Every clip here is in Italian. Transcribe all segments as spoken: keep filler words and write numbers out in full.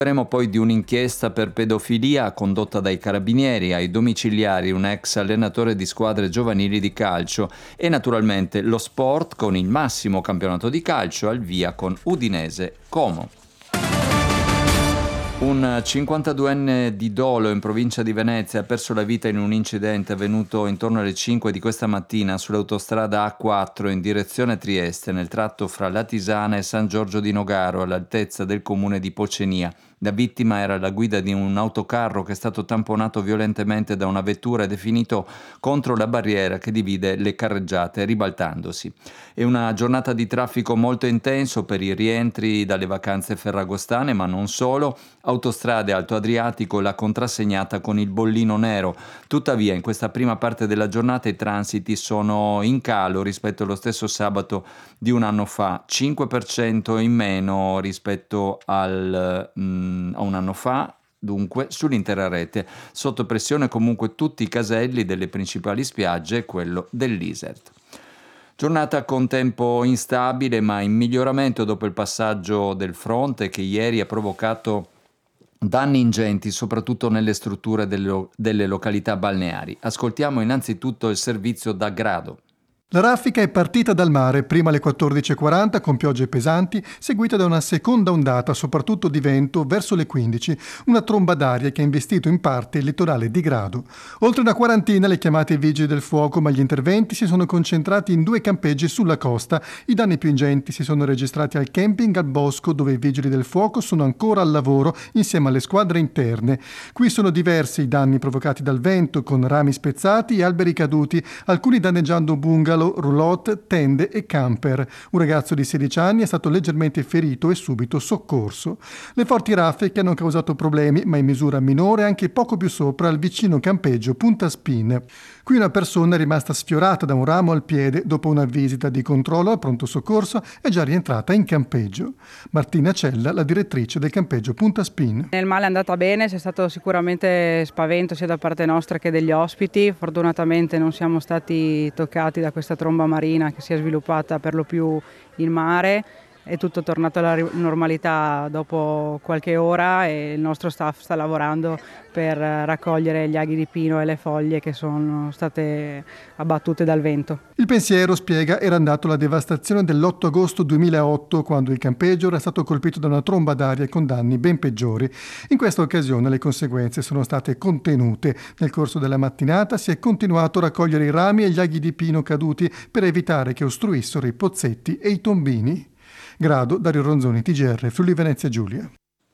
Parleremo poi di un'inchiesta per pedofilia condotta dai carabinieri ai domiciliari un ex allenatore di squadre giovanili di calcio e naturalmente lo sport con il massimo campionato di calcio al via con Udinese Como. Un cinquantaduenne di Dolo in provincia di Venezia ha perso la vita in un incidente avvenuto intorno alle cinque di questa mattina sull'autostrada A quattro in direzione Trieste nel tratto fra Latisana e San Giorgio di Nogaro all'altezza del comune di Pocenia. La vittima era alla guida di un autocarro che è stato tamponato violentemente da una vettura ed è finito contro la barriera che divide le carreggiate, ribaltandosi. È una giornata di traffico molto intenso per i rientri dalle vacanze ferragostane, ma non solo. Autostrade Alto Adriatico l'ha contrassegnata con il bollino nero. Tuttavia, in questa prima parte della giornata i transiti sono in calo rispetto allo stesso sabato di un anno fa, cinque per cento in meno rispetto al... Mm, a un anno fa, dunque, sull'intera rete. Sotto pressione comunque tutti i caselli delle principali spiagge e quello dell'Isert. Giornata con tempo instabile ma in miglioramento dopo il passaggio del fronte che ieri ha provocato danni ingenti soprattutto nelle strutture delle, delle località balneari. Ascoltiamo innanzitutto il servizio da Grado. La raffica è partita dal mare, prima alle quattordici e quaranta con piogge pesanti, seguita da una seconda ondata, soprattutto di vento, verso le quindici, una tromba d'aria che ha investito in parte il litorale di Grado. Oltre una quarantina le chiamate ai vigili del fuoco, ma gli interventi si sono concentrati in due campeggi sulla costa. I danni più ingenti si sono registrati al camping al Bosco, dove i vigili del fuoco sono ancora al lavoro insieme alle squadre interne. Qui sono diversi i danni provocati dal vento, con rami spezzati e alberi caduti, alcuni danneggiando bungalow, roulotte, tende e camper. Un ragazzo di sedici anni è stato leggermente ferito e subito soccorso. Le forti raffiche hanno causato problemi, ma in misura minore anche poco più sopra al vicino campeggio Punta Spin. Qui una persona è rimasta sfiorata da un ramo al piede dopo una visita di controllo al pronto soccorso è già rientrata in campeggio. Martina Cella, la direttrice del campeggio Punta Spin. Nel male è andata bene, c'è stato sicuramente spavento sia da parte nostra che degli ospiti. Fortunatamente non siamo stati toccati da questa tromba marina che si è sviluppata per lo più in mare. È tutto tornato alla normalità dopo qualche ora e il nostro staff sta lavorando per raccogliere gli aghi di pino e le foglie che sono state abbattute dal vento. Il pensiero, spiega, era andato alla devastazione dell'otto agosto duemilaotto, quando il campeggio era stato colpito da una tromba d'aria con danni ben peggiori. In questa occasione le conseguenze sono state contenute. Nel corso della mattinata si è continuato a raccogliere i rami e gli aghi di pino caduti per evitare che ostruissero i pozzetti e i tombini. Grado, Dario Ronzoni, T G R, Friuli Venezia Giulia.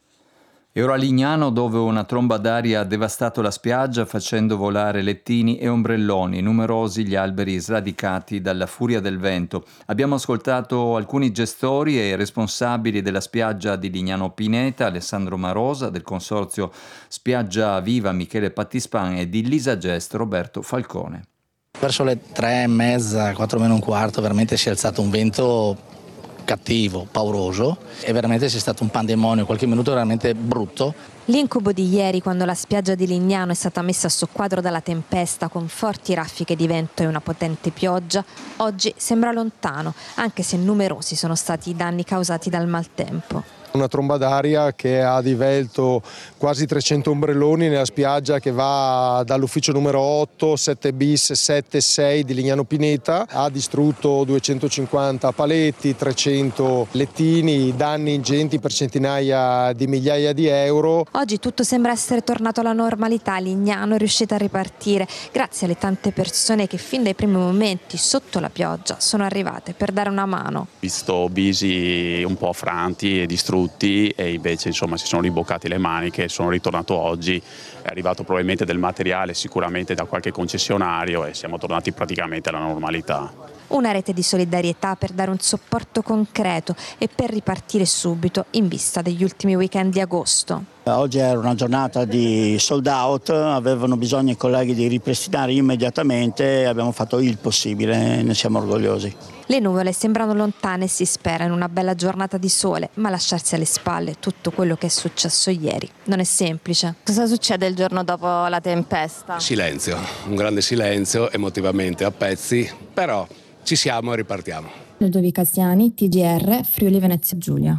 E ora a Lignano, dove una tromba d'aria ha devastato la spiaggia facendo volare lettini e ombrelloni, numerosi gli alberi sradicati dalla furia del vento. Abbiamo ascoltato alcuni gestori e responsabili della spiaggia di Lignano Pineta, Alessandro Marosa, del consorzio Spiaggia Viva Michele Pattispan e di Lisa Gest Roberto Falcone. Verso le tre e mezza, quattro meno un quarto, veramente si è alzato un vento cattivo, pauroso e veramente c'è stato un pandemonio, qualche minuto veramente brutto. L'incubo di ieri, quando la spiaggia di Lignano è stata messa a soqquadro dalla tempesta con forti raffiche di vento e una potente pioggia, oggi sembra lontano, anche se numerosi sono stati i danni causati dal maltempo. Una tromba d'aria che ha divelto quasi trecento ombrelloni nella spiaggia che va dall'ufficio numero otto, sette bis, sette, sei di Lignano Pineta, ha distrutto duecentocinquanta paletti, trecento lettini, danni ingenti per centinaia di migliaia di euro. Oggi tutto sembra essere tornato alla normalità, Lignano è riuscita a ripartire grazie alle tante persone che fin dai primi momenti sotto la pioggia sono arrivate per dare una mano. Visto bisi un po' affranti e distrutti e invece insomma si sono riboccati le maniche, sono ritornato oggi, è arrivato probabilmente del materiale sicuramente da qualche concessionario e siamo tornati praticamente alla normalità. Una rete di solidarietà per dare un supporto concreto e per ripartire subito in vista degli ultimi weekend di agosto. Oggi era una giornata di sold out, avevano bisogno i colleghi di ripristinare immediatamente e abbiamo fatto il possibile, ne siamo orgogliosi. Le nuvole sembrano lontane e si spera in una bella giornata di sole, ma lasciarsi alle spalle tutto quello che è successo ieri non è semplice. Cosa succede il giorno dopo la tempesta? Silenzio, un grande silenzio, emotivamente a pezzi, però ci siamo e ripartiamo. Ludovica Siani, T G R, Friuli Venezia Giulia.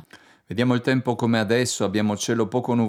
Vediamo il tempo come adesso, abbiamo cielo poco nuvoloso.